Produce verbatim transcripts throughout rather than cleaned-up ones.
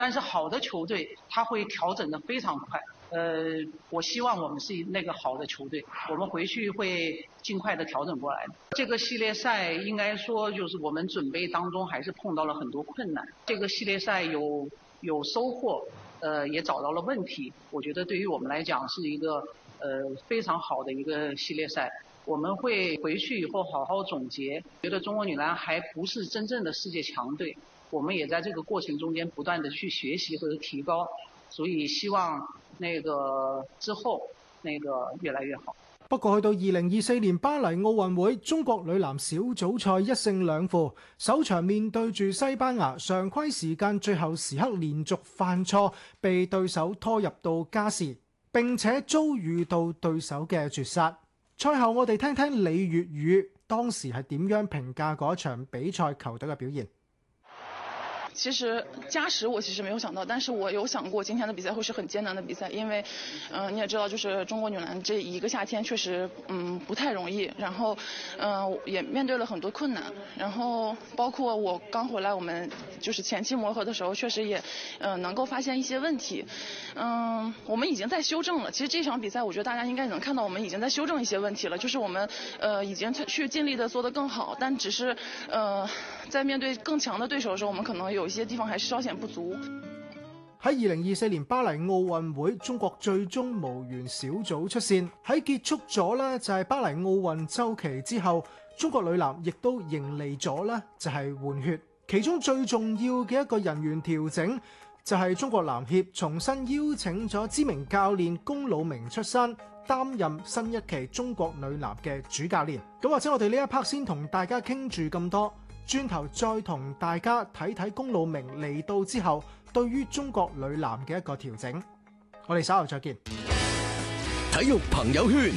但是好的球队他会调整得非常快。呃，我希望我们是那个好的球队，我们回去会尽快的调整过来的。这个系列赛应该说就是我们准备当中还是碰到了很多困难。这个系列赛有有收获，呃，也找到了问题。我觉得对于我们来讲是一个呃非常好的一个系列赛。我们会回去以后好好总结，觉得中国女篮还不是真正的世界强队，我们也在这个过程中间不断的去学習和提高，所以希望那個之後那個越來越好。 不過去到二零二四年巴黎奧運會，中國女籃小組賽一勝兩負，首場面對住西班牙，常規時間最後時刻連續犯錯，被對手拖入到加時，並且遭遇到對手嘅絕殺。賽後我哋聽聽李月宇當時係點樣評價嗰場比賽球隊嘅表現。 其實加時我其實沒有想到，但是我有想過今天的比賽會是很艱難的比賽，因為，嗯、呃，你也知道，就是中國女籃這一個夏天確實，嗯，不太容易，然後，嗯、呃，也面對了很多困難，然後包括我剛回來，我們就是前期磨合的時候，確實也，嗯、呃，能夠發現一些問題，嗯、呃，我們已經在修正了。其實這場比賽，我覺得大家應該能看到，我們已經在修正一些問題了，就是我們，呃，已經去盡力的做得更好，但只是，呃，在面對更強的對手的時候，我們可能有。有些地方還是稍顯不足。 喺二零二四年巴黎奧運會，中國最終無緣小組出線。喺結束咗咧就係巴黎奧運週期之後，中國女籃亦都迎嚟咗咧就係換血。其中最重要嘅一個人員調整就係中國籃協重新邀請咗知名教練龔魯鳴出山，擔任新一期中國女籃嘅主教練。咁或者我哋呢一 part 先同大家傾住咁多。轉頭再同大家睇睇龔魯鳴嚟到之後對於中國女籃嘅一個調整，我哋稍後再見。 體育朋友圈，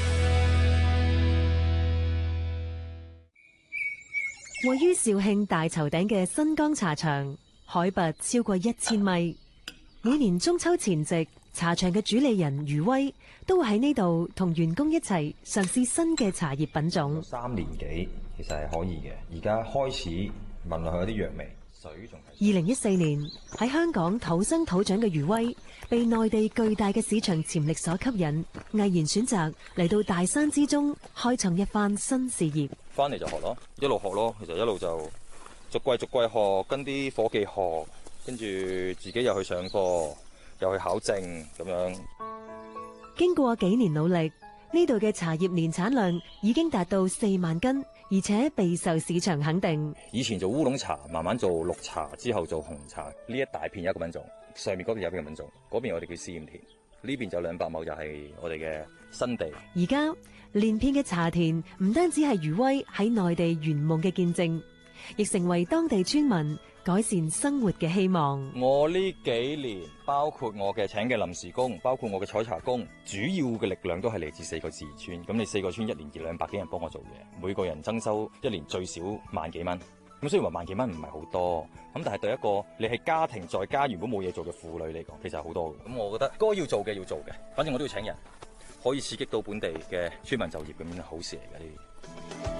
位於肇慶大頭頂嘅新江茶場，海拔超過一千米。每年中秋前夕，茶場嘅主理人余威都會喺呢度同員工一齊嘗試新嘅茶葉品種。 三年幾。其實係可以嘅，而家開始聞落去有啲藥味，水仲係。 二零一四年喺香港土生土長嘅余威，被內地巨大嘅市場潛力所吸引，毅然選擇嚟到大山之中，開創一番新事業。 翻嚟就學咯，一路學咯，其實一路就逐季逐季學，跟啲夥計學，跟住自己又去上課，又去考證咁樣。 經過幾年努力，呢度嘅茶葉年產量已經達到四萬斤，而且備受市場肯定。 以前做烏龍茶，慢慢做綠茶，之後做紅茶。呢一大片有一個品種，上面嗰邊有一個品種，嗰邊我哋叫試驗田，呢邊就兩百畝就係我哋嘅新地。 而家連片嘅茶田唔單止係余威喺內地圓夢嘅見證，亦成為當地村民改善生活嘅希望。 我呢幾年包括我嘅請嘅臨時工，包括我嘅採茶工，主要嘅力量都係嚟自四個自然村。咁你四個村一年二兩百幾人幫我做嘢，每個人增收一年最少萬幾蚊。咁雖然話萬幾蚊唔係好多，咁但係對一個你係家庭在家原本冇嘢做嘅婦女嚟講，其實係好多嘅。咁我覺得該要做嘅要做嘅，反正我都要請人，可以刺激到本地嘅村民就業，咁樣好事嚟嘅呢啲。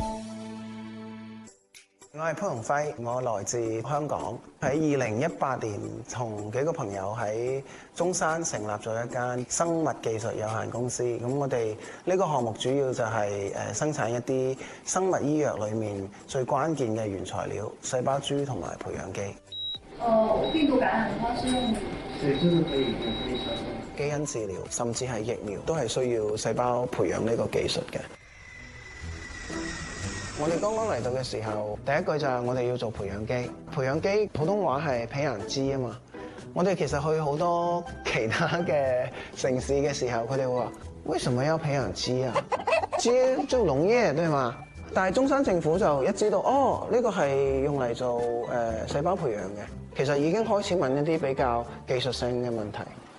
我係潘鴻輝，我來自香港。喺二零一八年，同幾個朋友喺中山成立咗一間生物技術有限公司。咁我哋呢個項目主要就係誒生產一啲生物醫藥裡面最關鍵嘅原材料——細胞株同埋培養基。 哦，病毒感染的話是用？ 對，就是可以可以使用基因治療，甚至係疫苗，都係需要細胞培養呢個技術嘅。我哋剛剛嚟到嘅時候，第一句就係我哋要做培養基。培養基普通話係培養基啊嘛。我哋其實去好多其他嘅城市嘅時候，佢哋會話：為什麼要培養基啊？基就農業對嘛？但係中山政府就一知道，哦，呢個係用嚟做誒、呃、細胞培養嘅，其實已經開始問一啲比較技術性嘅問題。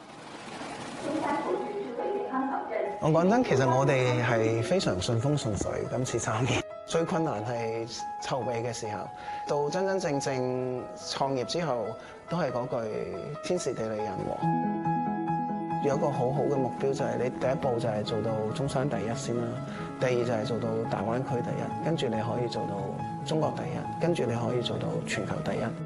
我講真，其實我哋係非常順風順水，今次參與。最困難係籌備嘅時候，到真真正正創業之後，都係嗰句天時地利人和。有一個好好嘅目標就係你第一步就係做到中山第一先啦，第二就係做到大灣區第一，跟住你可以做到中國第一，跟住你可以做到全球第一。